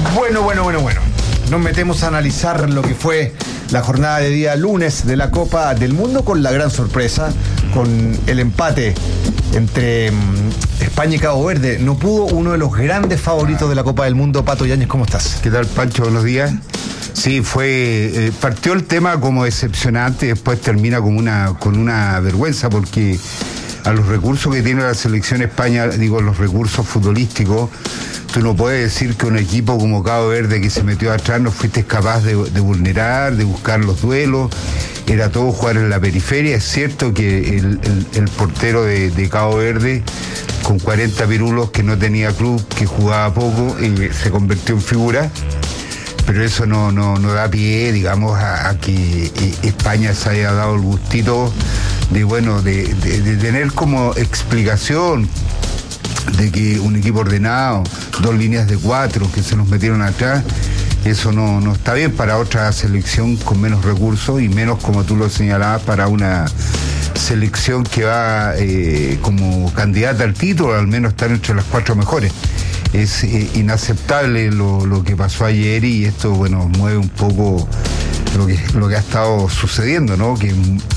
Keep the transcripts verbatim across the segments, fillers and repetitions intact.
Bueno, bueno, bueno, bueno. Nos metemos a analizar lo que fue la jornada de día lunes de la Copa del Mundo con la gran sorpresa, con el empate entre España y Cabo Verde. No pudo uno de los grandes favoritos de la Copa del Mundo. Pato Yáñez, ¿cómo estás? ¿Qué tal, Pancho? Buenos días. Sí, fue eh, partió el tema como decepcionante, después termina como una, con una vergüenza, porque a los recursos que tiene la selección España, digo, los recursos futbolísticos, tú no puedes decir que un equipo como Cabo Verde, que se metió atrás, no fuiste capaz de, de vulnerar, de buscar los duelos. Era todo jugar en la periferia. Es cierto que el, el, el portero de, de Cabo Verde, con cuarenta pirulos, que no tenía club, que jugaba poco, eh, se convirtió en figura, pero eso no, no, no da pie, digamos, a, a que eh, España se haya dado el gustito de, bueno, de, de, de tener como explicación de que un equipo ordenado, dos líneas de cuatro que se nos metieron atrás, eso no, no está bien para otra selección con menos recursos, y menos, como tú lo señalabas, para una selección que va eh, como candidata al título, al menos estar entre las cuatro mejores. Es eh, inaceptable lo, lo que pasó ayer, y esto, bueno, mueve un poco lo que, lo que ha estado sucediendo, ¿no? Que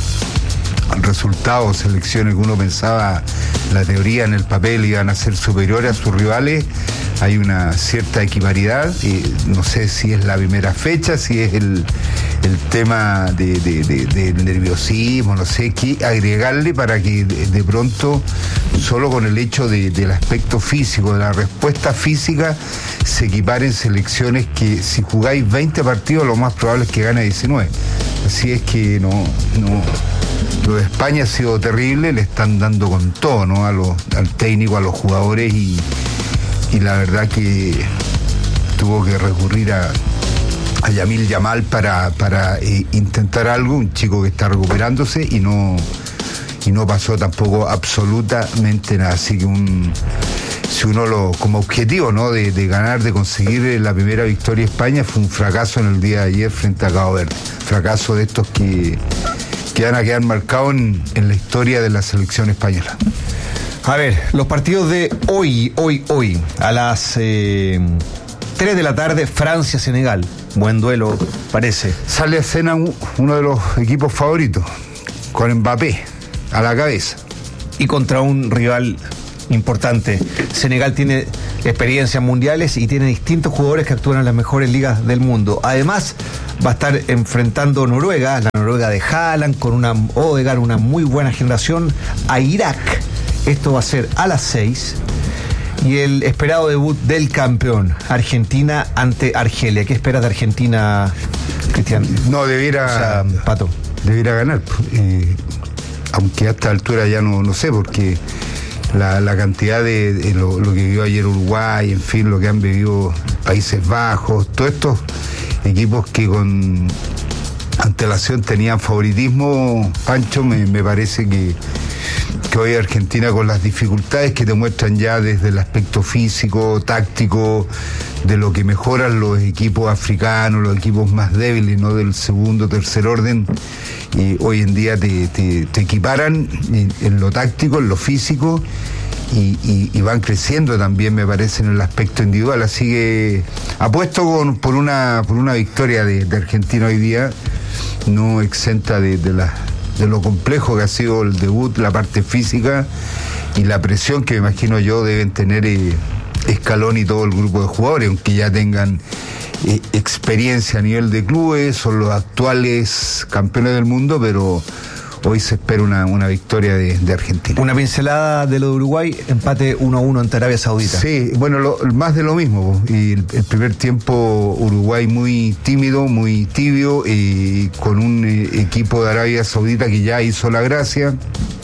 resultados, selecciones que uno pensaba, la teoría en el papel, iban a ser superiores a sus rivales, hay una cierta equiparidad. Eh, no sé si es la primera fecha, si es el, el tema de, de, de, de nerviosismo, no sé qué agregarle para que de, de pronto, solo con el hecho de, del aspecto físico, de la respuesta física, se equiparen selecciones que, si jugáis veinte partidos, lo más probable es que gane diecinueve. Así es que no, no. Lo de España ha sido terrible, le están dando con todo, ¿no? A los, al técnico, a los jugadores, y, y la verdad que tuvo que recurrir a, a Yamil Yamal para, para eh, intentar algo, un chico que está recuperándose, y no, y no pasó tampoco absolutamente nada. Así que un, si uno lo, como objetivo, ¿no? de, de ganar, de conseguir la primera victoria de España, fue un fracaso en el día de ayer frente a Cabo Verde. Fracaso de estos que que van a quedar marcados en, en la historia de la selección española. A ver, los partidos de hoy, hoy, hoy, a las eh, tres de la tarde, Francia-Senegal. Buen duelo, parece. Sale a escena uno de los equipos favoritos, con Mbappé a la cabeza. Y contra un rival importante. Senegal tiene experiencias mundiales y tiene distintos jugadores que actúan en las mejores ligas del mundo. Además, va a estar enfrentando Noruega, la Noruega de Haaland, con una Odegaard, una muy buena generación, a Irak. Esto va a ser a las seis. Y el esperado debut del campeón, Argentina ante Argelia. ¿Qué esperas de Argentina, Cristian? No, debiera... O sea, Pato. Debiera ganar. Eh, aunque a esta altura ya no, no sé, porque la, la cantidad de, de lo, lo que vivió ayer Uruguay, en fin, lo que han vivido Países Bajos, todos estos equipos que con antelación tenían favoritismo, Pancho, me, me parece que, que hoy Argentina, con las dificultades que te muestran ya desde el aspecto físico, táctico, de lo que mejoran los equipos africanos, los equipos más débiles, no del segundo, tercer orden, y hoy en día te, te, te equiparan en, en lo táctico, en lo físico, y, y, y van creciendo también, me parece, en el aspecto individual. Así que apuesto con, por una por una victoria de, de Argentina hoy día, no exenta de, de, la, de lo complejo que ha sido el debut, la parte física y la presión que me imagino yo deben tener eh, Scaloni y todo el grupo de jugadores, aunque ya tengan eh, experiencia a nivel de clubes, son los actuales campeones del mundo, pero hoy se espera una, una victoria de, de Argentina. Una pincelada de lo de Uruguay, empate uno a uno ante Arabia Saudita. Sí, bueno, lo, más de lo mismo. Y el, el primer tiempo Uruguay muy tímido, muy tibio, y con un eh, equipo de Arabia Saudita que ya hizo la gracia.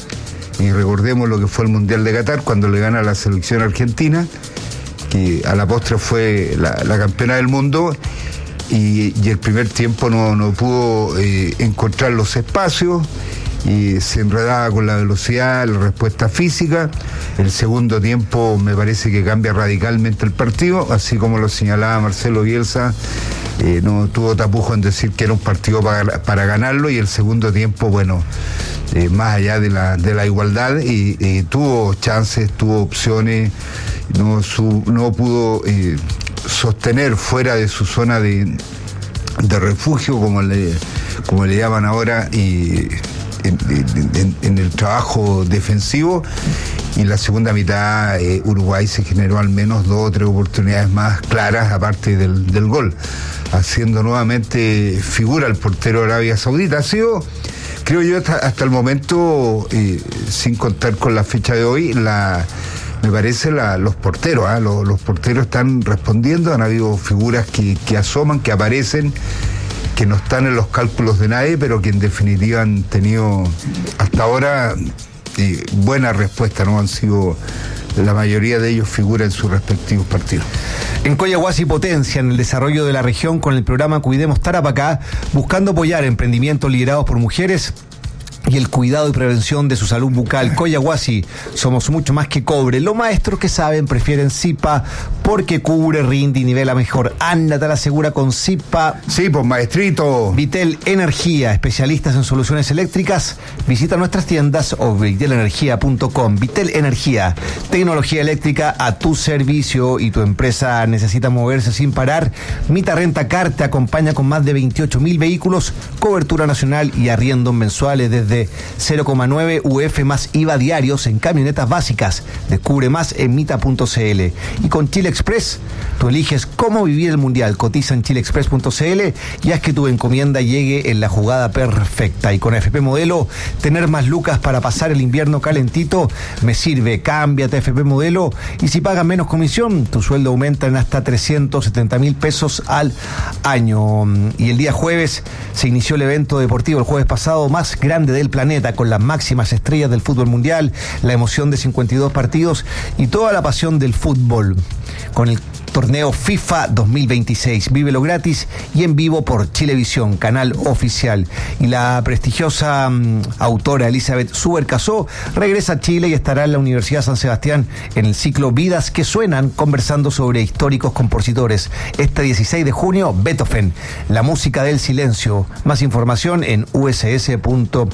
Y recordemos lo que fue el Mundial de Qatar, cuando le gana a la selección argentina, que a la postre fue la, la campeona del mundo. Y, y el primer tiempo no, no pudo eh, encontrar los espacios, y se enredaba con la velocidad, la respuesta física. El segundo tiempo me parece que cambia radicalmente el partido, así como lo señalaba Marcelo Bielsa, eh, no tuvo tapujo en decir que era un partido para, para ganarlo, y el segundo tiempo, bueno, eh, más allá de la, de la igualdad, y, eh, tuvo chances, tuvo opciones, no, su, no pudo eh, sostener fuera de su zona de, de refugio, como le, como le llaman ahora, y en, en, en el trabajo defensivo. Y en la segunda mitad eh, Uruguay se generó al menos dos o tres oportunidades más claras, aparte del, del gol, haciendo nuevamente figura el portero de Arabia Saudita. Ha sido, creo yo, hasta, hasta el momento, eh, sin contar con la fecha de hoy, la me parece la, los porteros, ¿eh? los, los porteros están respondiendo. Han habido figuras que, que asoman, que aparecen, que no están en los cálculos de nadie, pero que en definitiva han tenido hasta ahora eh, buena respuesta, ¿no? Han sido, la mayoría de ellos figura en sus respectivos partidos. En Coyahuasi potencian el desarrollo de la región con el programa Cuidemos Tarapacá, buscando apoyar emprendimientos liderados por mujeres y el cuidado y prevención de su salud bucal. Coyahuasi, somos mucho más que cobre. Los maestros que saben prefieren Zipa porque cubre, rinde y nivela mejor. Anda, te la asegura con Zipa. Sí, pues maestrito. Vitel Energía, especialistas en soluciones eléctricas. Visita nuestras tiendas o vitel energía punto com. Vitel Energía, tecnología eléctrica a tu servicio, y tu empresa necesita moverse sin parar. Mita Rentacar te acompaña con más de veintiocho mil vehículos, cobertura nacional y arriendos mensuales desde cero coma nueve U F más I V A diarios en camionetas básicas. Descubre más en mita punto c l. Y con Chile Express, tú eliges cómo vivir el mundial. Cotiza en chile express punto c l y haz que tu encomienda llegue en la jugada perfecta. Y con F P Modelo, tener más lucas para pasar el invierno calentito me sirve. Cámbiate a F P Modelo y si pagas menos comisión, tu sueldo aumenta en hasta trescientos setenta mil pesos al año. Y el día jueves se inició el evento deportivo, el jueves pasado, más grande del planeta, con las máximas estrellas del fútbol mundial, la emoción de cincuenta y dos partidos y toda la pasión del fútbol, con el torneo FIFA dos mil veintiséis. Vívelo gratis y en vivo por Chilevisión, canal oficial. Y la prestigiosa um, autora Elizabeth Subercasó regresa a Chile y estará en la Universidad San Sebastián en el ciclo Vidas que Suenan, conversando sobre históricos compositores. Este dieciséis de junio, Beethoven, la música del silencio. Más información en u s s punto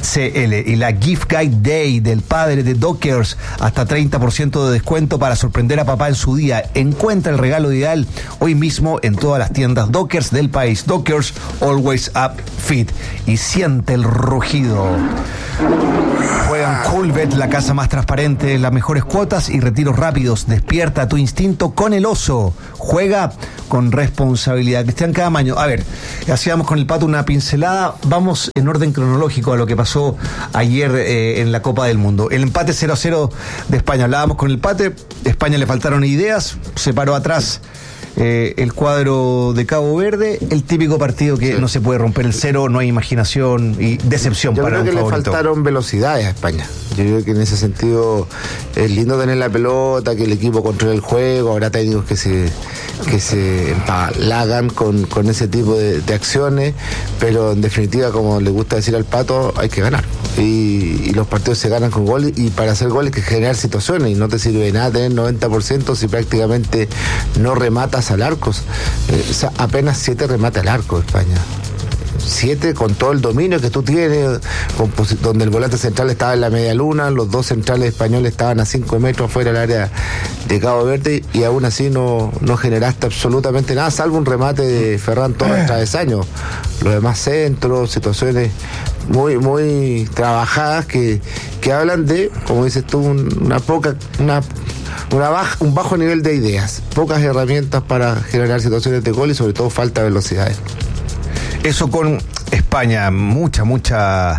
c l. Y la Gift Guide Day del padre de Dockers, hasta treinta por ciento de descuento para sorprender a papá en su día. Encuentra el regalo ideal hoy mismo en todas las tiendas Dockers del país. Dockers, always up fit. Y siente el rugido. Juegan Coolbet, la casa más transparente, las mejores cuotas y retiros rápidos. Despierta tu instinto con el oso. Juega con responsabilidad. Cristian Camaño, a ver, hacíamos con el Pato una pincelada. Vamos en orden cronológico a lo que pasó ayer eh, en la Copa del Mundo. El empate cero a cero de España. Hablábamos con el Pate. España le faltaron ideas, se paró atrás eh, el cuadro de Cabo Verde, el típico partido que sí, no se puede romper el cero, no hay imaginación y decepción. Yo para creo un que favorito. Le faltaron velocidades a España. Yo creo que en ese sentido es lindo tener la pelota, que el equipo controle el juego. Habrá técnicos que se que se empalagan con, con ese tipo de, de acciones, pero en definitiva, como le gusta decir al Pato, hay que ganar. Y, y los partidos se ganan con goles, y para hacer goles hay que generar situaciones, y no te sirve de nada tener noventa por ciento si prácticamente no rematas al arco. Eh, o sea, apenas siete remate al arco España. Siete con todo el dominio que tú tienes, con, donde el volante central estaba en la media luna, los dos centrales españoles estaban a cinco metros fuera del área de Cabo Verde, y aún así no, no generaste absolutamente nada, salvo un remate de Ferran Torres travesaño. Los demás centros, situaciones muy muy trabajadas que, que hablan de, como dices tú, una poca, una Una baja, un bajo nivel de ideas, pocas herramientas para generar situaciones de gol y sobre todo falta de velocidad. Eso con España, mucha, mucha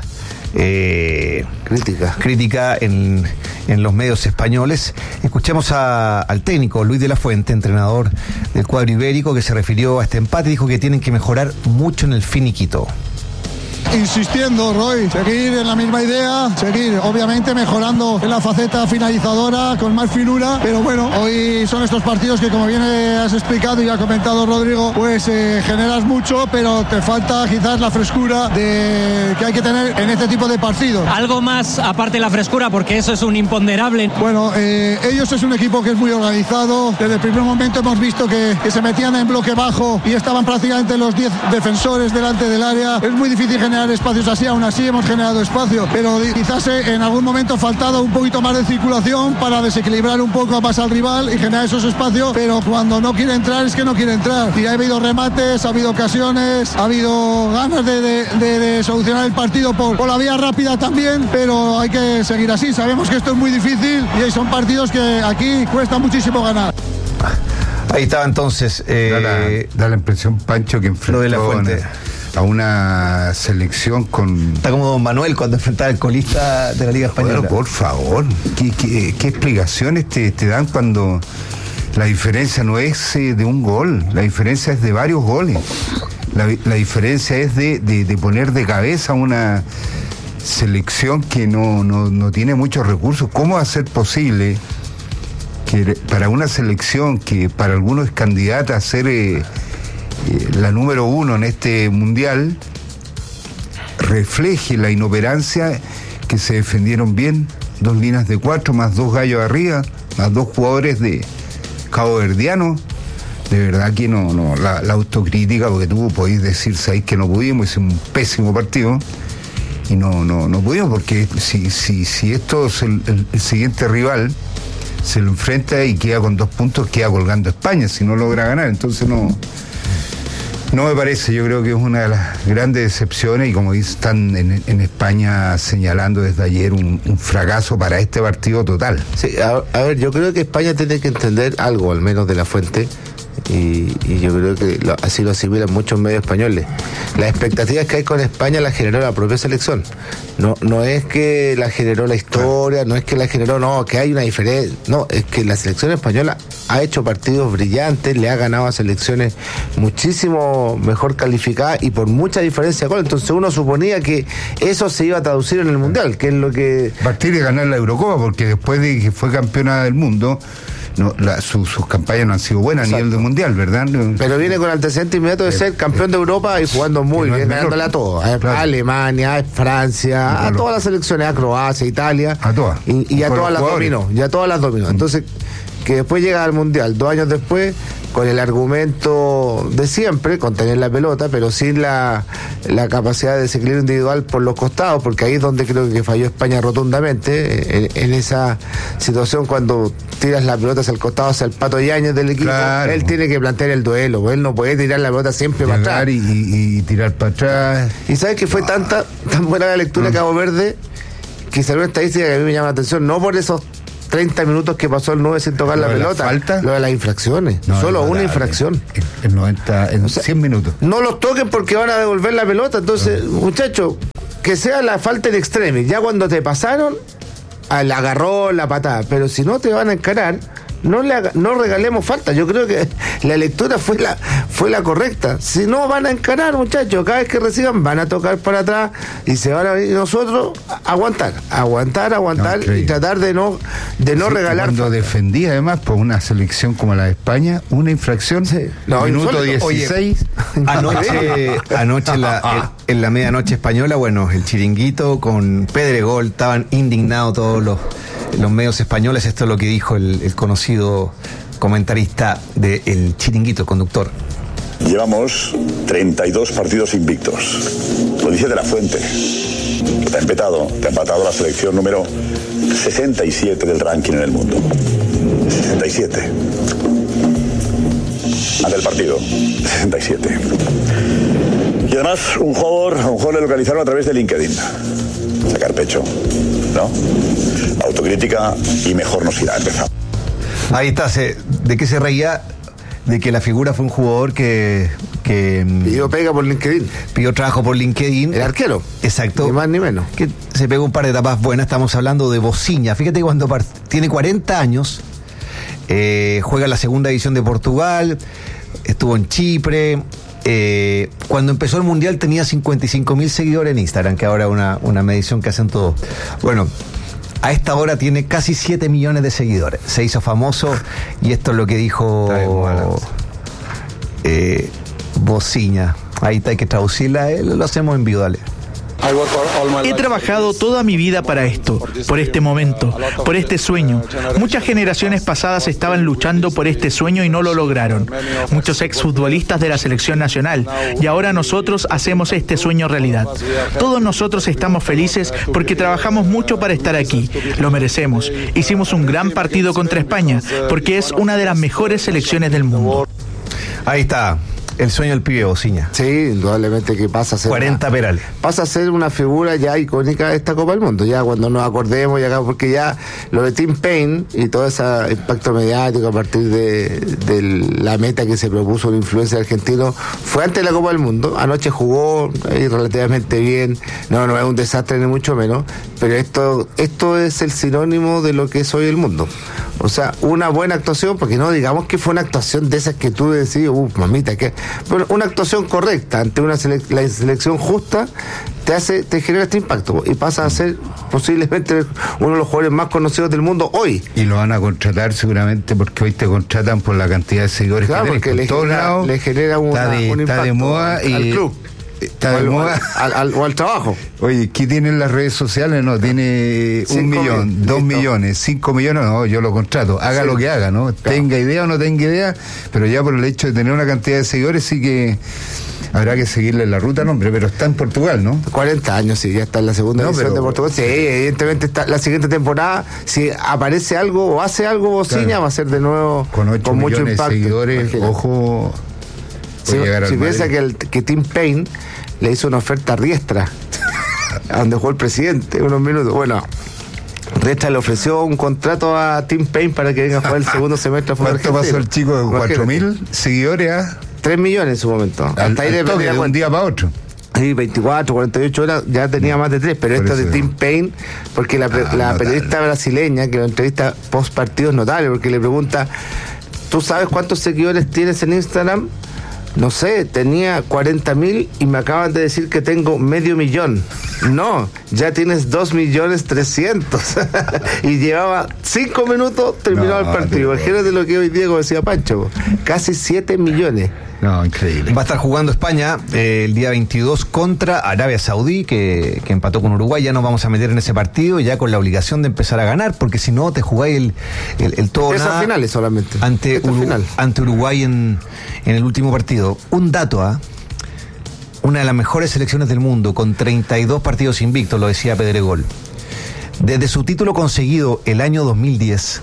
eh, crítica, crítica en, en los medios españoles. Escuchemos a, al técnico Luis de la Fuente, entrenador del cuadro ibérico, que se refirió a este empate, dijo que tienen que mejorar mucho en el finiquito. Insistiendo, Roy, seguir en la misma idea, seguir obviamente mejorando en la faceta finalizadora con más finura, pero bueno, hoy son estos partidos que, como bien has explicado y ha comentado Rodrigo, pues eh, generas mucho, pero te falta quizás la frescura de que hay que tener en este tipo de partidos. Algo más aparte de la frescura, porque eso es un imponderable. Bueno, eh, ellos es un equipo que es muy organizado. Desde el primer momento hemos visto que, que se metían en bloque bajo y estaban prácticamente los diez defensores delante del área. Es muy difícil generar generar espacios así, aún así hemos generado espacio, pero quizás en algún momento faltado un poquito más de circulación para desequilibrar un poco más al rival y generar esos espacios, pero cuando no quiere entrar es que no quiere entrar. Y ha habido remates, ha habido ocasiones, ha habido ganas de, de, de, de solucionar el partido por, por la vía rápida también, pero hay que seguir así. Sabemos que esto es muy difícil y son partidos que aquí cuesta muchísimo ganar. Ahí estaba entonces. Eh, da, la, da la impresión, Pancho, que enfrentó lo de la Fuente. a una selección con... Está como Don Manuel cuando enfrentaba al colista de la Liga Española. Bueno, por favor, ¿qué, qué, qué explicaciones te, te dan cuando la diferencia no es eh, de un gol? La diferencia es de varios goles. La, la diferencia es de, de, de poner de cabeza una selección que no, no, no tiene muchos recursos. ¿Cómo va a ser posible que para una selección que para algunos es candidata a ser eh, eh, la número uno en este mundial, refleje la inoperancia, que se defendieron bien, dos líneas de cuatro, más dos gallos arriba, más dos jugadores de caboverdiano? De verdad que no, no, la, la autocrítica, porque tú podéis decir, sabéis que no pudimos, hicimos un pésimo partido, y no, no, no pudimos, porque si, si, si esto es el, el, el siguiente rival se lo enfrenta y queda con dos puntos, queda colgando España si no logra ganar. Entonces no no me parece. Yo creo que es una de las grandes decepciones, y como están en, en España señalando desde ayer, un, un fracaso para este partido total. Sí, a, a ver, yo creo que España tiene que entender algo, al menos de la Fuente, y, y yo creo que lo, así lo asimilan muchos medios españoles. Las expectativas que hay con España las generó la propia selección. No, no es que la generó la historia, no es que la generó, no, que hay una diferencia. No, es que la selección española ha hecho partidos brillantes, le ha ganado a selecciones muchísimo mejor calificadas y por mucha diferencia de gol. Entonces uno suponía que eso se iba a traducir en el Mundial, que es lo que... Partir de ganar la Eurocopa, porque después de que fue campeona del mundo, no, la, su, sus campañas no han sido buenas. Exacto. A nivel de mundial, ¿verdad? Pero viene con antecedente inmediato de eh, ser campeón eh, de Europa y jugando muy no bien, ganándole a todos, a claro. Alemania, a Francia, a claro. todas las selecciones, a Croacia, Italia, a todas, y, y a todas las dominó, y a todas las dominó. Entonces, que después llega al mundial dos años después con el argumento de siempre, con tener la pelota, pero sin la, la capacidad de desequilibrio individual por los costados, porque ahí es donde creo que falló España rotundamente, en, en esa situación cuando tiras la pelota hacia el costado, hacia el Pato Yáñez del equipo, claro. Él tiene que plantear el duelo, él no puede tirar la pelota siempre Llegar para atrás. Y, y, y tirar para atrás. Y sabes que fue ah. tanta, tan buena la lectura de Cabo Verde, que salió una estadística que a mí me llama la atención, no por esos treinta minutos que pasó el nueve sin tocar la pelota, falta? Lo de las infracciones, no, solo no, una la, infracción en, en noventa, en o sea, cien minutos. No los toquen porque van a devolver la pelota. Entonces, no. muchachos, que sea la falta en extremis, ya cuando te pasaron, al agarró la patada, pero si no te van a encarar, no le haga, no regalemos falta. Yo creo que la lectura fue la fue la correcta. Si no, van a encarar, muchachos, cada vez que reciban van a tocar para atrás y se van a venir nosotros a aguantar, aguantar, aguantar no, y tratar de no de no sí, regalar cuando falta. Defendía además por una selección como la de España, una infracción, sí. no, minuto dieciséis. Oye, anoche anoche la, en, en la medianoche española, bueno, el Chiringuito con Pedregol, estaban indignados todos los los medios españoles. Esto es lo que dijo el, el conocido comentarista de El Chiringuito, conductor. Llevamos treinta y dos partidos invictos. Lo dice de la Fuente. Te ha empatado, te ha empatado la selección número sesenta y siete del ranking en el mundo. sesenta y siete. Ante el partido. sesenta y siete. Y además, un jugador, un jugador le localizaron a través de LinkedIn. Sacar pecho, ¿no? Autocrítica y mejor nos irá a empezar. Ahí está, se, ¿de qué se reía? De que la figura fue un jugador que, que pidió pega por LinkedIn. Pidió trabajo por LinkedIn. El arquero. Exacto. Ni más ni menos. Que se pegó un par de etapas buenas. Estamos hablando de Bociña. Fíjate que cuando part- tiene cuarenta años, eh, juega en la segunda división de Portugal, estuvo en Chipre. Eh, cuando empezó el Mundial tenía cincuenta y cinco mil seguidores en Instagram, que ahora es una, una medición que hacen todos. Bueno, a esta hora tiene casi siete millones de seguidores. Se hizo famoso y esto es lo que dijo eh, Bociña. Ahí está, hay que traducirla, eh, lo hacemos en vivo, dale. He trabajado toda mi vida para esto, por este momento, por este sueño. Muchas generaciones pasadas estaban luchando por este sueño y no lo lograron. Muchos exfutbolistas de la selección nacional. Y ahora nosotros hacemos este sueño realidad. Todos nosotros estamos felices porque trabajamos mucho para estar aquí. Lo merecemos. Hicimos un gran partido contra España porque es una de las mejores selecciones del mundo. Ahí está. El sueño del pibe Bociña. Sí, indudablemente que pasa a ser cuarenta una, Perales. Pasa a ser una figura ya icónica de esta Copa del Mundo, ya cuando nos acordemos, ya porque ya lo de Tim Payne y todo ese impacto mediático a partir de, de la meta que se propuso el influencer argentino fue antes de la Copa del Mundo. Anoche jugó ahí relativamente bien, no, no es un desastre ni mucho menos, pero esto, esto es el sinónimo de lo que es hoy el mundo. O sea, una buena actuación, porque no digamos que fue una actuación de esas que tú decís, uff, mamita, que bueno, una actuación correcta ante una sele- la selección justa te hace, te genera este impacto y pasa a ser posiblemente uno de los jugadores más conocidos del mundo hoy. Y lo van a contratar seguramente porque hoy te contratan por la cantidad de seguidores claro, que porque le genera, lados, le genera una, está de, un impacto está de moda al, y, al club. Está de al, moda. Al, al, o al trabajo. Oye, ¿qué tienen las redes sociales? No, tiene un millón, mil, dos listo. millones, cinco millones, no, yo lo contrato. Haga sí. lo que haga, ¿no? Claro. Tenga idea o no tenga idea, pero ya por el hecho de tener una cantidad de seguidores sí que habrá que seguirle la ruta, no, hombre, pero está en Portugal, ¿no? cuarenta años, sí, ya está en la segunda no, división pero, de Portugal. Sí, evidentemente está la siguiente temporada, si aparece algo o hace algo Bociña, claro. va a ser de nuevo con, ocho con mucho impacto. De seguidores, imagínate. Ojo. Si, si piensa que, el, que Tim Payne le hizo una oferta a Riestra, a donde jugó el presidente, unos minutos. Bueno, Riestra le ofreció un contrato a Tim Payne para que venga a jugar el segundo semestre. ¿Cuánto pasó el chico de cuatro mil seguidores a...? tres millones en su momento. Al, Hasta ahí al toque, de un día para otro. Sí, veinticuatro, cuarenta y ocho horas, ya tenía más de tres, pero Por esto de Tim Payne, porque la, ah, la periodista brasileña que lo entrevista post partido es notable, porque le pregunta, ¿tú sabes cuántos seguidores tienes en Instagram? No sé, tenía cuarenta mil y me acaban de decir que tengo medio millón. No, ya tienes dos millones trescientos. Y llevaba cinco minutos, terminaba no, el partido. Imagínate lo que hoy Diego decía Pancho, casi siete millones. No, increíble. Va a estar jugando España eh, el día veintidós contra Arabia Saudí, que, que empató con Uruguay. Ya nos vamos a meter en ese partido, ya con la obligación de empezar a ganar, porque si no te jugáis el, el, el todo Esas nada finales solamente. Ante, Uru, final. ante Uruguay en, en el último partido. Un dato, ¿ah? ¿eh? Una de las mejores selecciones del mundo, con treinta y dos partidos invictos, lo decía Pedregol. Desde su título conseguido el año dos mil diez,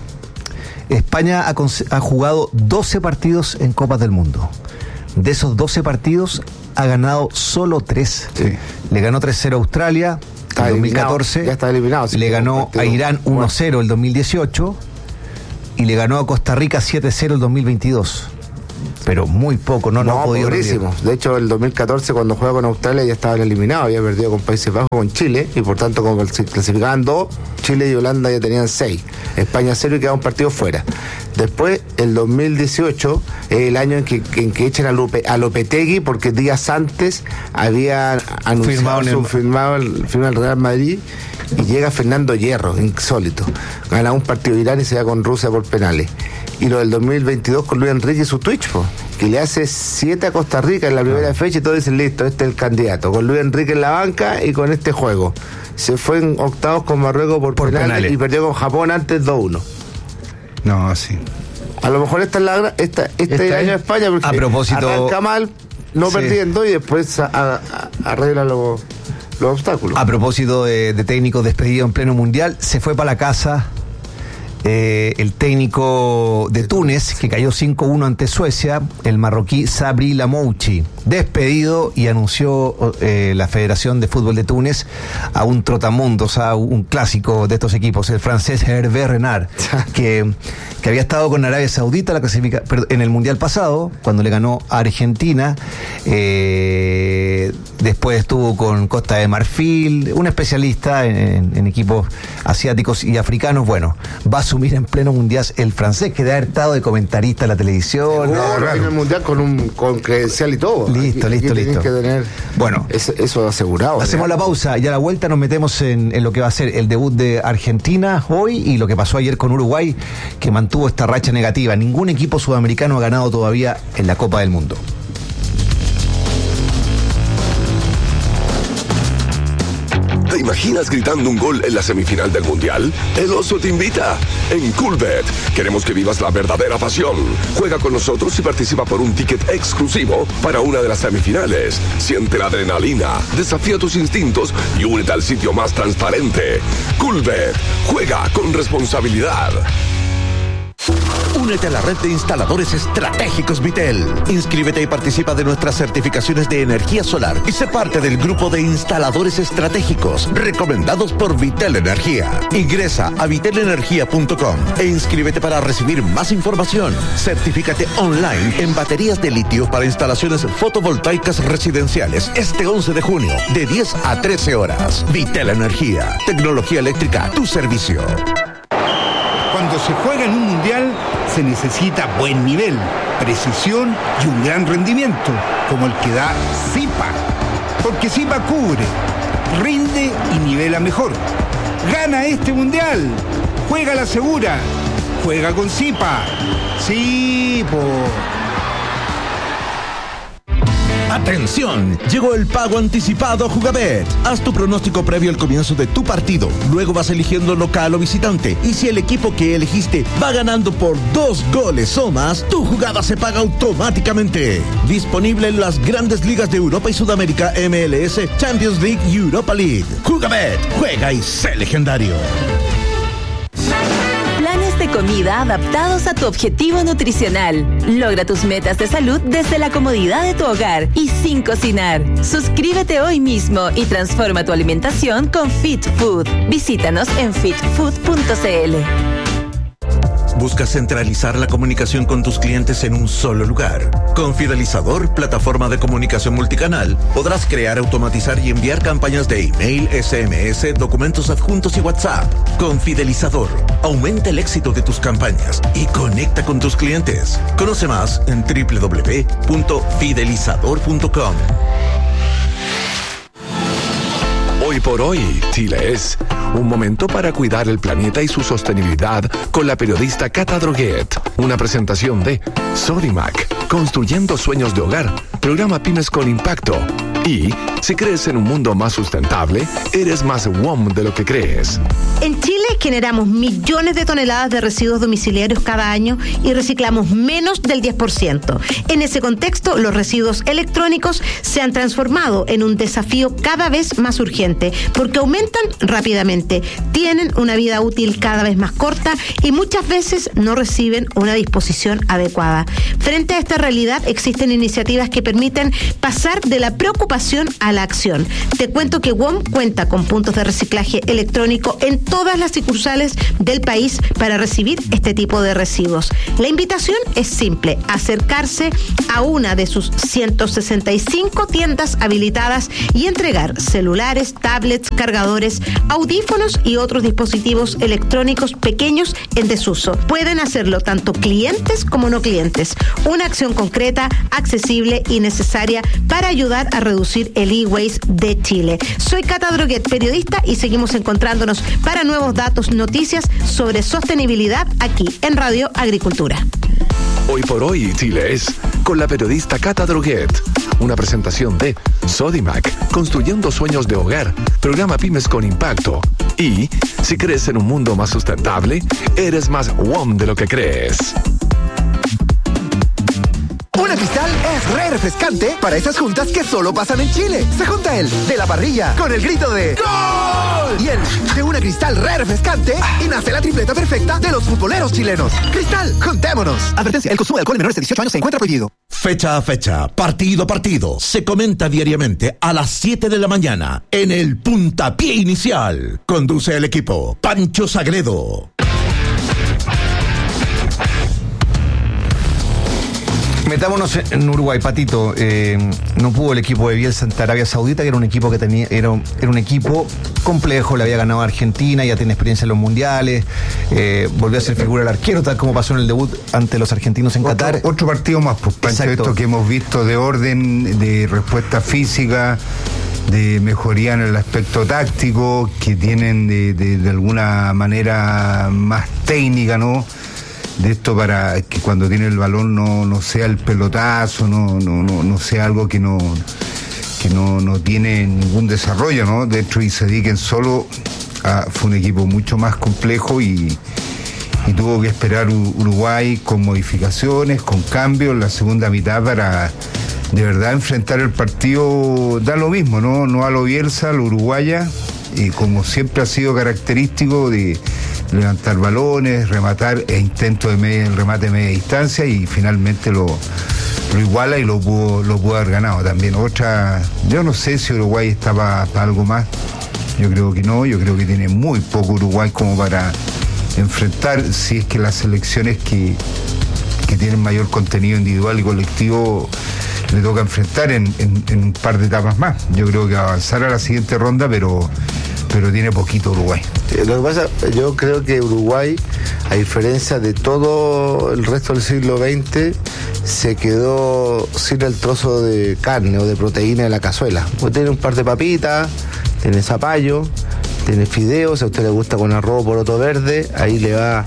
España ha, ha jugado doce partidos en Copas del Mundo. De esos doce partidos ha ganado solo tres. Sí. Le ganó tres cero a Australia en dos mil catorce. Ya está eliminado. Sí, le ganó a Irán uno cero el dos mil dieciocho y le ganó a Costa Rica siete cero el dos mil veintidós. Pero muy poco, no, no, no ha podido. Pobrísimo. De hecho, el dos mil catorce, cuando juega con Australia, ya estaba eliminado, había perdido con Países Bajos, con Chile, y por tanto, como clasificaban dos, Chile y Holanda ya tenían seis. España cero y quedaba un partido fuera. Después, el dos mil dieciocho, el año en que, en que echan a, Lupe, a Lopetegui, porque días antes había anunciado firmado, su, firmado el, firmado el Real Madrid, y llega Fernando Hierro, insólito. Gana un partido de Irán y se va con Rusia por penales. Y lo del dos mil veintidós con Luis Enrique y su Twitch, po, que le hace siete a Costa Rica en la primera fecha y todos dicen, listo, este es el candidato. Con Luis Enrique en la banca y con este juego. Se fue en octavos con Marruecos por, por penales, penales y perdió con Japón antes dos uno. No, sí. A lo mejor esta es la esta, este es el año de España, porque a propósito, arranca mal, no sí. perdiendo, y después a, a, a, arregla los, los obstáculos. A propósito de, de técnicos despedidos en pleno mundial, se fue para la casa eh, el técnico de Túnez, que cayó cinco uno ante Suecia, el marroquí Sabri Lamouchi, despedido, y anunció eh, la Federación de Fútbol de Túnez a un trotamundos, a un clásico de estos equipos, el francés Hervé Renard, que, que había estado con Arabia Saudita la clasifica, en el Mundial pasado, cuando le ganó a Argentina, eh, después estuvo con Costa de Marfil, un especialista en, en equipos asiáticos y africanos. Bueno, va a asumir en pleno mundial el francés, que debe haber estado de comentarista en la televisión. No, no, en el mundial con un con credencial y todo. Listo, aquí, listo, aquí listo. Que tener bueno, eso, eso asegurado. Hacemos ¿verdad? La pausa y a la vuelta nos metemos en, en lo que va a ser el debut de Argentina hoy y lo que pasó ayer con Uruguay, que mantuvo esta racha negativa. Ningún equipo sudamericano ha ganado todavía en la Copa del Mundo. imaginas gritando un gol en la semifinal del Mundial? El Oso te invita. En Coolbet queremos que vivas la verdadera pasión. Juega con nosotros y participa por un ticket exclusivo para una de las semifinales. Siente la adrenalina, desafía tus instintos y únete al sitio más transparente. Coolbet. Juega con responsabilidad. Únete a la red de instaladores estratégicos Vitel. Inscríbete y participa de nuestras certificaciones de energía solar y sé parte del grupo de instaladores estratégicos recomendados por Vitel Energía. Ingresa a vitel energía punto com e inscríbete para recibir más información. Certifícate online en baterías de litio para instalaciones fotovoltaicas residenciales este once de junio de diez a trece horas. Vitel Energía, tecnología eléctrica a tu servicio. Cuando se juega en un mundial, se necesita buen nivel, precisión y un gran rendimiento, como el que da Zipa. Porque Zipa cubre, rinde y nivela mejor. Gana este mundial. Juega la segura. Juega con Zipa. Sí, po. ¡Atención! Llegó el pago anticipado a Jugabet. Haz tu pronóstico previo al comienzo de tu partido. Luego vas eligiendo local o visitante. Y si el equipo que elegiste va ganando por dos goles o más, tu jugada se paga automáticamente. Disponible en las grandes ligas de Europa y Sudamérica, M L S, Champions League y Europa League. Jugabet. Juega y sé legendario. Planes de comida adaptados a tu objetivo nutricional. Logra tus metas de salud desde la comodidad de tu hogar y sin cocinar. Suscríbete hoy mismo y transforma tu alimentación con Fit Food. Visítanos en fit food punto c l. ¿Buscas centralizar la comunicación con tus clientes en un solo lugar? Con Fidelizador, plataforma de comunicación multicanal, podrás crear, automatizar y enviar campañas de email, S M S, documentos adjuntos y WhatsApp. Con Fidelizador, aumenta el éxito de tus campañas y conecta con tus clientes. Conoce más en doble u doble u doble u punto fidelizador punto com. Hoy por hoy, Chile es un momento para cuidar el planeta y su sostenibilidad con la periodista Cata Droguet. Una presentación de Sodimac, construyendo sueños de hogar, programa Pymes con Impacto. Y si crees en un mundo más sustentable, eres más W O M de lo que crees. En Chile generamos millones de toneladas de residuos domiciliarios cada año y reciclamos menos del diez por ciento. En ese contexto, los residuos electrónicos se han transformado en un desafío cada vez más urgente porque aumentan rápidamente, tienen una vida útil cada vez más corta y muchas veces no reciben una disposición adecuada. Frente a esta realidad, existen iniciativas que permiten pasar de la preocupación a la acción. Te cuento que W O M cuenta con puntos de reciclaje electrónico en todas las sucursales del país para recibir este tipo de residuos. La invitación es simple: acercarse a una de sus ciento sesenta y cinco tiendas habilitadas y entregar celulares, tablets, cargadores, audífonos y otros dispositivos electrónicos pequeños en desuso. Pueden hacerlo tanto clientes como no clientes. Una acción concreta, accesible y necesaria para ayudar a reducir el e-waste de Chile. Soy Cata Droguet, periodista, y seguimos encontrándonos para nuevos datos, noticias sobre sostenibilidad aquí en Radio Agricultura. Hoy por hoy, Chile es con la periodista Cata Droguet. Una presentación de Sodimac, construyendo sueños de hogar, programa Pymes con Impacto. Y si crees en un mundo más sustentable, eres más W O M de lo que crees. Una Cristal es re refrescante para esas juntas que solo pasan en Chile. Se junta el de la parrilla con el grito de ¡Gol! Y el de una Cristal re refrescante y nace la tripleta perfecta de los futboleros chilenos. Cristal, juntémonos. Advertencia, el consumo de alcohol en menores de dieciocho años se encuentra prohibido. Fecha a fecha, partido a partido, se comenta diariamente a las siete de la mañana en el puntapié inicial. Conduce el equipo Pancho Sagredo. Metámonos en Uruguay, Patito. Eh, no pudo el equipo de Bielsa ante Arabia Saudita, que era un equipo que tenía, era, era un equipo complejo, le había ganado a Argentina, ya tiene experiencia en los mundiales, eh, volvió a ser figura el arquero, tal como pasó en el debut ante los argentinos en otro, Qatar. Otro partido más, pues, Pancho, esto que hemos visto de orden, de respuesta física, de mejoría en el aspecto táctico, que tienen de, de, de alguna manera más técnica, ¿no? De esto para que cuando tiene el balón no, no sea el pelotazo, no, no, no, no sea algo que no que no, no tiene ningún desarrollo, ¿no? Dentro y se dediquen solo a, fue un equipo mucho más complejo y, y tuvo que esperar Uruguay con modificaciones, con cambios en la segunda mitad para de verdad enfrentar el partido. Da lo mismo, ¿no? No a lo Bielsa, a lo uruguaya, y como siempre ha sido característico de levantar balones, rematar e intento de media, el remate de media distancia, y finalmente lo, lo iguala y lo pudo, lo pudo haber ganado también. Otra, yo no sé si Uruguay está para pa algo más, yo creo que no, yo creo que tiene muy poco Uruguay como para enfrentar, si es que las selecciones que, que tienen mayor contenido individual y colectivo le toca enfrentar en, en, en un par de etapas más. Yo creo que avanzar a la siguiente ronda, pero pero tiene poquito Uruguay. Lo que pasa, yo creo que Uruguay, a diferencia de todo el resto del siglo veinte, se quedó sin el trozo de carne o de proteína de la cazuela. Pues tiene un par de papitas, tiene zapallo, tiene fideos, si a usted le gusta con arroz poroto verde, ahí le va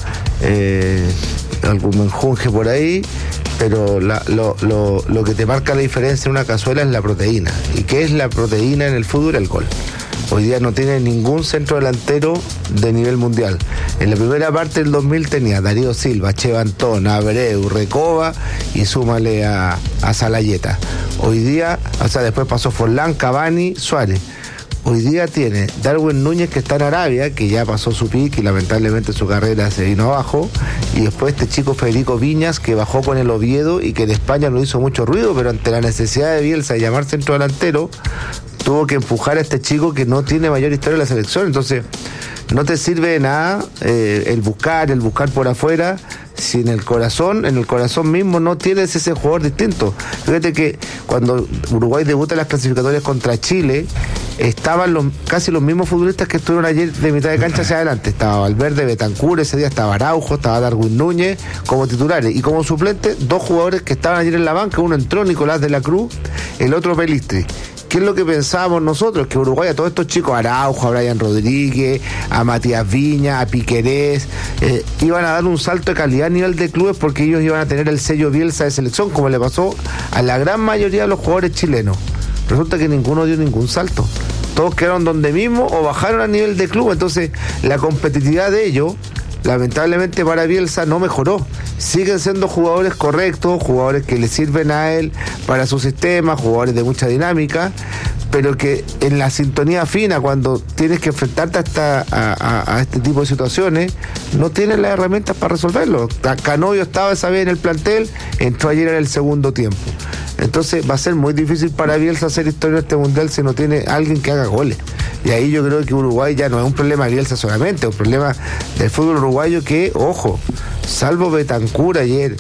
eh, algún menjunje por ahí, pero la, lo, lo, lo que te marca la diferencia en una cazuela es la proteína. ¿Y qué es la proteína en el fútbol? El gol. Hoy día no tiene ningún centro delantero de nivel mundial. En la primera parte del dos mil tenía Darío Silva, Che Antón, Abreu, Recoba y súmale a, a Salayeta. Hoy día, o sea, después pasó Forlán, Cavani, Suárez. Hoy día tiene Darwin Núñez, que está en Arabia, que ya pasó su pick y lamentablemente su carrera se vino abajo, y después este chico Federico Viñas, que bajó con el Oviedo y que en España no hizo mucho ruido, pero ante la necesidad de Bielsa de llamar centro delantero, tuvo que empujar a este chico que no tiene mayor historia en la selección. Entonces no te sirve de nada eh, el buscar, el buscar por afuera, si en el corazón, en el corazón mismo no tienes ese jugador distinto. Fíjate que cuando Uruguay debuta en las clasificatorias contra Chile, estaban los, casi los mismos futbolistas que estuvieron ayer de mitad de cancha hacia adelante. Estaba Valverde, Betancur, ese día estaba Araujo, estaba Darwin Núñez como titulares, y como suplentes dos jugadores que estaban ayer en la banca. Uno entró, Nicolás de la Cruz, el otro Pelistri. ¿Qué es lo que pensábamos nosotros? Que Uruguay, a todos estos chicos, a Araujo, a Brian Rodríguez, a Matías Viña, a Piquerés, eh, iban a dar un salto de calidad a nivel de clubes, porque ellos iban a tener el sello Bielsa de selección, como le pasó a la gran mayoría de los jugadores chilenos. Resulta que ninguno dio ningún salto. Todos quedaron donde mismo o bajaron a nivel de club. Entonces, la competitividad de ellos, lamentablemente para Bielsa, no mejoró. Siguen siendo jugadores correctos, jugadores que le sirven a él para su sistema, jugadores de mucha dinámica, pero que en la sintonía fina, cuando tienes que enfrentarte a, esta, a, a, a este tipo de situaciones, no tienes las herramientas para resolverlo. Canovio estaba esa vez en el plantel, entró ayer en el segundo tiempo. Entonces va a ser muy difícil para Bielsa hacer historia en este mundial si no tiene alguien que haga goles. Y ahí yo creo que Uruguay ya no es un problema de Bielsa solamente, es un problema del fútbol uruguayo que, ojo, salvo Betancur ayer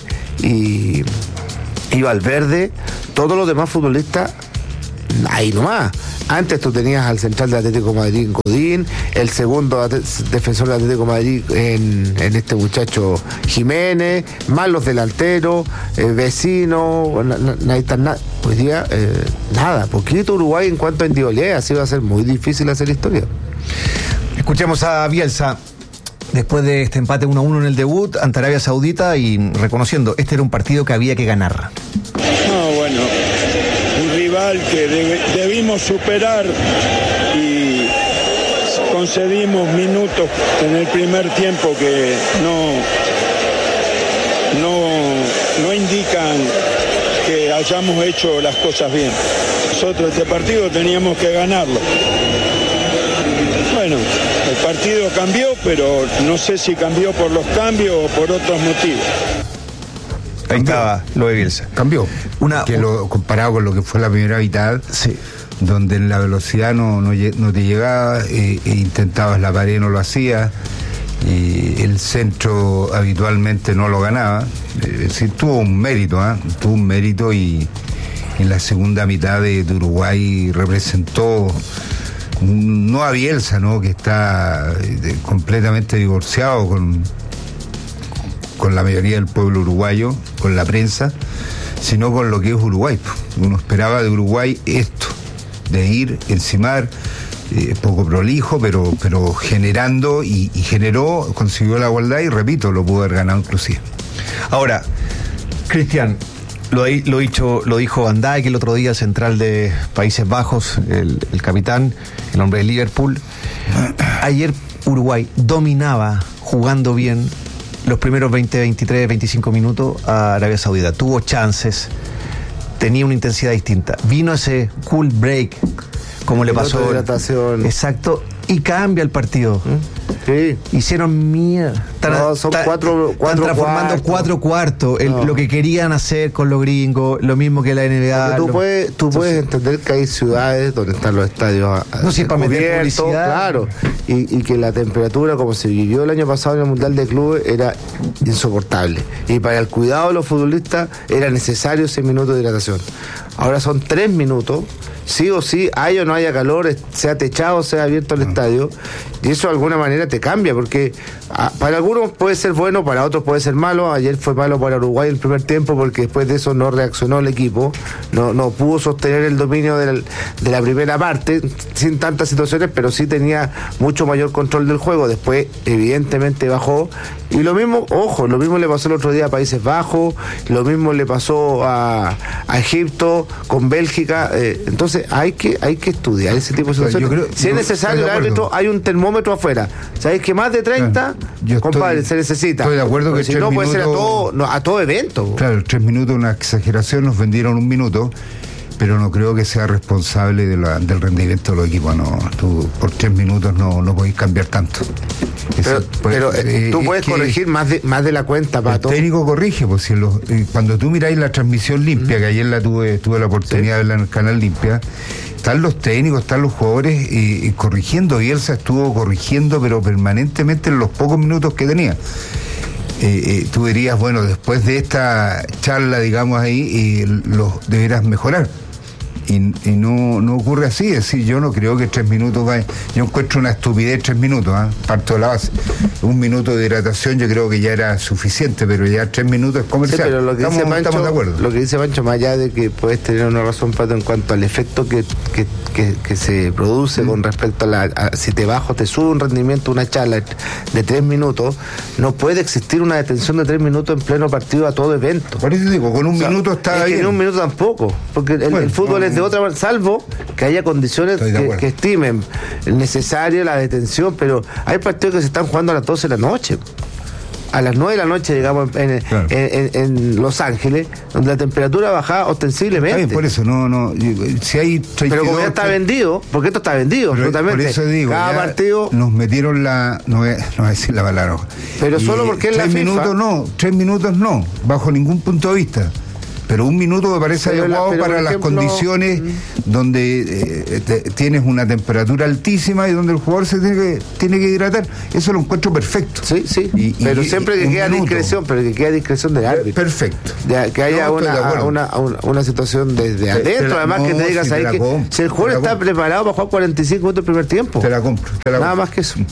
y, y Valverde, todos los demás futbolistas, ahí nomás. Antes tú tenías al central del Atlético de Madrid en Godín, el segundo defensor del Atlético de Madrid en, en este muchacho Jiménez, más los delanteros, eh, vecinos, nada. Hoy día, eh, nada, poquito Uruguay en cuanto a individualidad, así va a ser muy difícil hacer historia. Escuchemos a Bielsa después de este empate uno a uno en el debut ante Arabia Saudita y reconociendo, este era un partido que había que ganar. No, bueno, un rival que debe, debimos superar y concedimos minutos en el primer tiempo que no, no, no indican que hayamos hecho las cosas bien. Nosotros este partido teníamos que ganarlo. Bueno, el partido cambió, pero no sé si cambió por los cambios o por otros motivos. Ahí estaba lo de Bielsa. Cambió. Una, que lo, comparado con lo que fue la primera mitad, sí, donde en la velocidad no, no, no te llegaba, eh, e intentabas la pared, no lo hacías, y el centro habitualmente no lo ganaba. Es decir, tuvo un mérito, ¿eh? tuvo un mérito y en la segunda mitad de, de Uruguay representó no a Bielsa, ¿no? que está de, completamente divorciado con, con la mayoría del pueblo uruguayo, con la prensa, sino con lo que es Uruguay. Uno esperaba de Uruguay esto, de ir, encimar, eh, poco prolijo, pero, pero generando y, y generó, consiguió la igualdad y repito, lo pudo haber ganado inclusive. Ahora, Cristian, Lo, lo, dicho, lo dijo Van Dijk el otro día, central de Países Bajos, el, el capitán, el hombre de Liverpool. Ayer Uruguay dominaba, jugando bien, los primeros veinte, veintitrés, veinticinco minutos a Arabia Saudita. Tuvo chances, tenía una intensidad distinta. Vino ese cool break, como le pasó. Exacto, y cambia el partido. Sí. Hicieron mierda. Están, no, son están, cuatro, cuatro están transformando cuartos. cuatro cuartos. El, no. Lo que querían hacer con los gringos, lo mismo que la N B A. Tú, lo, puedes, tú entonces, puedes entender que hay ciudades donde están los estadios no, si es para meter publicidad. Claro, y, y que la temperatura, como se vivió el año pasado en el Mundial de Clubes, era insoportable. Y para el cuidado de los futbolistas era necesario ese minuto de hidratación. Ahora son tres minutos. Sí o sí, haya o no haya calor, sea techado, sea abierto el estadio, y eso de alguna manera te cambia, porque a, para algunos puede ser bueno, para otros puede ser malo. Ayer fue malo para Uruguay el primer tiempo, porque después de eso no reaccionó el equipo, no, no pudo sostener el dominio de la, de la primera parte, sin tantas situaciones, pero sí tenía mucho mayor control del juego. Después evidentemente bajó, y lo mismo, ojo, lo mismo le pasó el otro día a Países Bajos, lo mismo le pasó a, a Egipto con Bélgica. eh, entonces hay que hay que estudiar ese tipo de situaciones. Creo, si es necesario el árbitro, hay un termómetro afuera. ¿Sabéis que más de treinta, yo compadre, estoy, se necesita? Estoy de acuerdo. Porque que si no minutos, puede ser a todo, no, a todo evento. Claro, tres minutos, una exageración, nos vendieron un minuto, pero no creo que sea responsable de la, del rendimiento de los equipos. No, tú por tres minutos no, no podéis cambiar tanto. Pero, Eso, pues, pero eh, tú puedes corregir más de más de la cuenta, Pato. El técnico corrige, pues si los, eh, cuando tú miráis la transmisión limpia, mm. que ayer la tuve tuve la oportunidad ¿Sí? de verla en el canal limpia, están los técnicos, están los jugadores eh, eh, corrigiendo. Bielsa estuvo corrigiendo, pero permanentemente en los pocos minutos que tenía. Eh, eh, tú dirías, bueno, después de esta charla, digamos ahí, eh, los deberás mejorar. Y, y no, no ocurre así. Es decir, yo no creo que tres minutos vaya. Yo encuentro una estupidez tres minutos, ¿eh? Parto de la base. Un minuto de hidratación yo creo que ya era suficiente, pero ya tres minutos es comercial. Sí, pero lo que estamos, dice Pancho, estamos de acuerdo. Lo que dice Pancho, más allá de que puedes tener una razón, Pato, en cuanto al efecto que, que, que, que se produce mm. con respecto a la a, si te bajo, te sube un rendimiento, una charla de tres minutos, no puede existir una detención de tres minutos en pleno partido a todo evento. Por eso digo, con un o sea, minuto está es bien. Que en un minuto tampoco, porque el, bueno, el fútbol no, es de otra manera, salvo que haya condiciones que, que estimen necesaria la detención, pero hay partidos que se están jugando a las doce de la noche. A las nueve de la noche llegamos en, claro. en, en, en Los Ángeles, donde la temperatura bajaba ostensiblemente. Está bien, por eso, no, no, si hay treinta y dos, pero como ya está vendido, porque esto está vendido, pero, absolutamente. Por eso digo, cada partido nos metieron la, no voy, no voy a decir la palabra. Pero y solo porque es la FIFA. Tres minutos no, tres minutos no, bajo ningún punto de vista. Pero un minuto me parece pero adecuado la, para ejemplo, las condiciones mm. donde eh, te, tienes una temperatura altísima y donde el jugador se tiene que, tiene que hidratar. Eso lo encuentro perfecto. Sí, sí. Y, pero y, siempre que queda minuto. discreción, pero que queda discreción del árbitro. Perfecto. De, que haya no, una, una, una, una situación desde adentro, la, además no, que te digas si ahí que compro, si el jugador está compro. preparado para jugar cuarenta y cinco minutos el primer tiempo. Te la compro. Te la Nada compro. más que eso.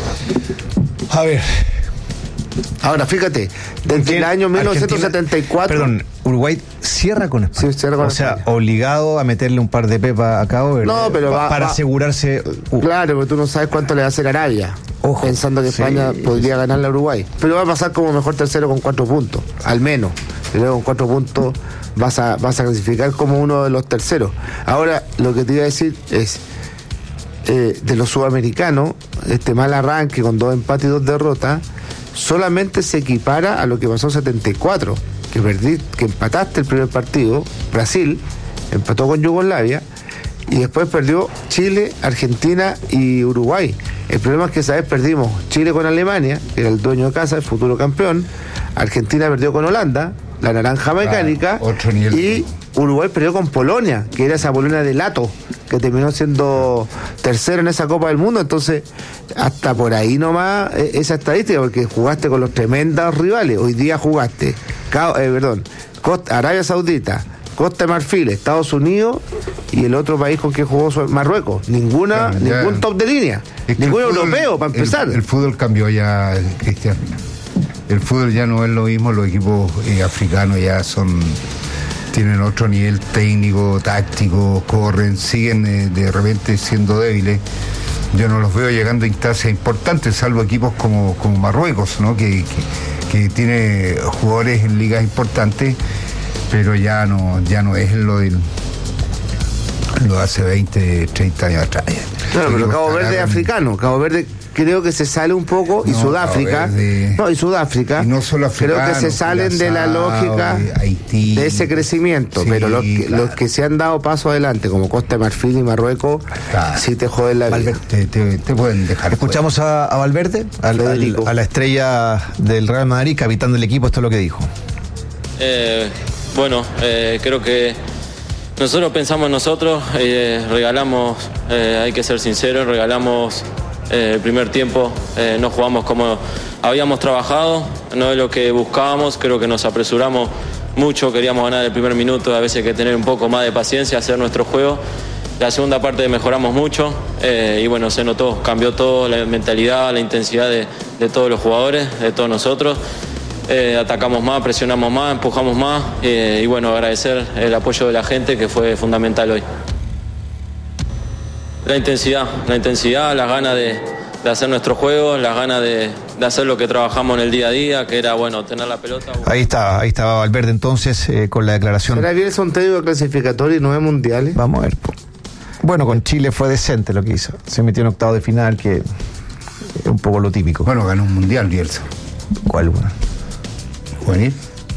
A ver. Ahora, fíjate, desde el año mil novecientos setenta y cuatro... Perdón, Uruguay cierra con España. Sí, cierra con o España. sea, obligado a meterle un par de pepas a cabo, ¿verdad? No, pero va, para va, asegurarse... Uh. Claro, porque tú no sabes cuánto le va a hacer Arabia. Ojo, pensando que España sí, podría ganarle a Uruguay. Pero va a pasar como mejor tercero con cuatro puntos, al menos. Y luego con cuatro puntos vas a, vas a clasificar como uno de los terceros. Ahora, lo que te iba a decir es... Eh, de los sudamericanos, este mal arranque con dos empates y dos derrotas, solamente se equipara a lo que pasó en setenta y cuatro, que perdí, que empataste el primer partido, Brasil empató con Yugoslavia y después perdió Chile, Argentina y Uruguay. El problema es que esa vez perdimos Chile con Alemania, que era el dueño de casa, el futuro campeón, Argentina perdió con Holanda, la naranja mecánica, ah, y Uruguay perdió con Polonia, que era esa Polonia de Lato, que terminó siendo tercero en esa Copa del Mundo. Entonces, hasta por ahí nomás eh, esa estadística, porque jugaste con los tremendos rivales. Hoy día jugaste, Ca- eh, perdón, Costa, Arabia Saudita, Costa de Marfil, Estados Unidos y el otro país con que jugó Marruecos. Ninguna, claro, ya, ningún top de línea, es ningún fútbol, europeo, para empezar. El, el fútbol cambió ya, Cristian. El fútbol ya no es lo mismo, los equipos eh, africanos ya son... tienen otro nivel técnico, táctico, corren, siguen eh, de repente siendo débiles. Yo no los veo llegando a instancias importantes, salvo equipos como, como Marruecos, ¿no? que, que, que tiene jugadores en ligas importantes, pero ya no, ya no es lo del lo hace veinte, treinta años atrás. Claro, pero Cabo Verde es africano. Cabo Verde creo que se sale un poco, y no, Sudáfrica, no, y Sudáfrica, y no solo creo que se salen de la lógica Haití, de ese crecimiento, sí, pero los que, claro. los que se han dado paso adelante, como Costa de Marfil y Marruecos, claro. sí te joden la vida. Te, te, te pueden dejar. Escuchamos a, a Valverde, al, al, a la estrella del Real Madrid, capitán del equipo, esto es lo que dijo. Eh, bueno, eh, creo que nosotros pensamos en nosotros, eh, regalamos, eh, hay que ser sinceros, regalamos eh, el primer tiempo, eh, no jugamos como habíamos trabajado, no es lo que buscábamos, creo que nos apresuramos mucho, queríamos ganar el primer minuto, a veces hay que tener un poco más de paciencia, hacer nuestro juego. La segunda parte mejoramos mucho eh, y bueno, se notó, cambió todo, la mentalidad, la intensidad de, de todos los jugadores, de todos nosotros. Eh, atacamos más, presionamos más, empujamos más eh, y bueno, agradecer el apoyo de la gente que fue fundamental hoy. La intensidad, la intensidad, las ganas de, de hacer nuestro juego, las ganas de, de hacer lo que trabajamos en el día a día, que era bueno, tener la pelota. Ahí está, ahí estaba Valverde entonces eh, con la declaración. ¿Será bien son técnicos clasificatorios y nueve mundiales? Vamos a ver. Bueno, con Chile fue decente lo que hizo. Se metió en octavo de final, que es un poco lo típico. Bueno, ganó un mundial, Bielsa. ¿Cuál, bueno? ¿Juvenil?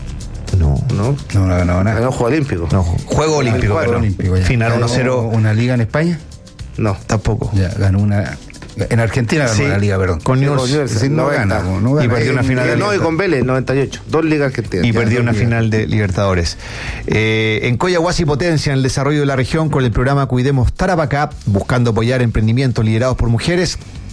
No. No, no, no ganó nada. Ganó Juego Olímpico. No, Juego Olímpico. Juego ganó. Olímpico ya. Final uno cero. ¿Una liga en España? No, tampoco. Ya, ganó una. En Argentina ganó sí, una liga, perdón. Con News. Sí, no, gana, no gana. Y perdió una final de de No, y con Vélez, noventa y ocho. Dos ligas argentinas. Y perdió una final de Libertadores. Eh, en Coyahuasi potencia en el desarrollo de la región con el programa Cuidemos Tarapacá, buscando apoyar emprendimientos liderados por mujeres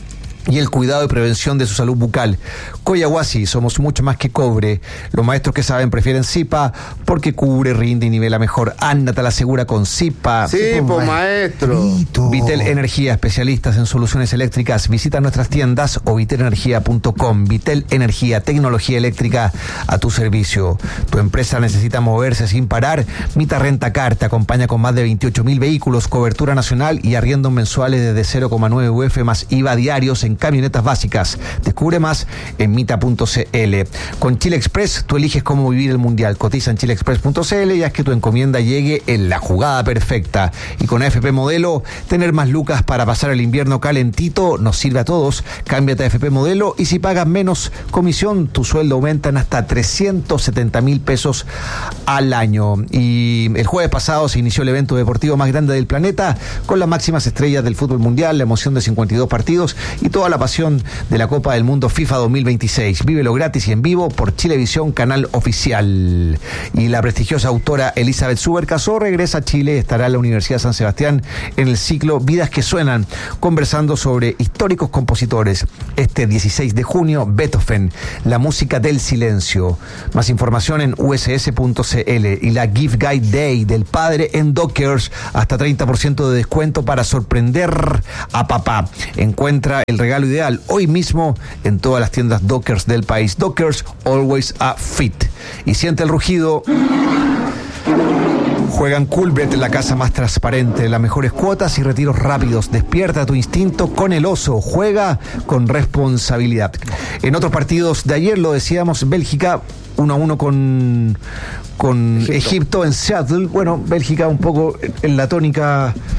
y el cuidado y prevención de su salud bucal. Coyahuasi, somos mucho más que cobre. Los maestros que saben prefieren Zipa porque cubre, rinde y nivela mejor. Ándate a la segura con Zipa. Sí, pues maestro. Vitel Energía, especialistas en soluciones eléctricas. Visita nuestras tiendas o vitel energía punto com. Vitel Energía, tecnología eléctrica a tu servicio. Tu empresa necesita moverse sin parar. Mita Rentacar te acompaña con más de veintiocho mil vehículos, cobertura nacional y arriendos mensuales desde cero coma nueve U F más I V A diarios en camionetas básicas. Descubre más en mita punto c l. Con Chile Express, tú eliges cómo vivir el mundial. Cotiza en chile express punto c l y haz que tu encomienda llegue en la jugada perfecta. Y con A F P Modelo, tener más lucas para pasar el invierno calentito nos sirve a todos. Cámbiate a A F P Modelo y si pagas menos comisión, tu sueldo aumenta en hasta trescientos setenta mil pesos al año. Y el jueves pasado se inició el evento deportivo más grande del planeta con las máximas estrellas del fútbol mundial, la emoción de cincuenta y dos partidos y todo la pasión de la Copa del Mundo FIFA dos mil veintiséis. Vívelo gratis y en vivo por Chilevisión, canal oficial. Y la prestigiosa autora Elizabeth Suber-Casó regresa a Chile, estará en la Universidad San Sebastián en el ciclo Vidas que Suenan, conversando sobre históricos compositores. Este dieciséis de junio, Beethoven, la música del silencio. Más información en u s s punto c l. Y la Gift Guide Day del padre en Dockers, hasta treinta por ciento de descuento para sorprender a papá. Encuentra el regalo ideal hoy mismo en todas las tiendas Dockers del país. Dockers, always a fit. Y siente el rugido. Juegan Coolbet, la casa más transparente, las mejores cuotas y retiros rápidos. Despierta tu instinto con el oso. Juega con responsabilidad. En otros partidos de ayer, lo decíamos, Bélgica uno a uno con, con Egipto. Egipto en Seattle. Bueno, Bélgica un poco en la tónica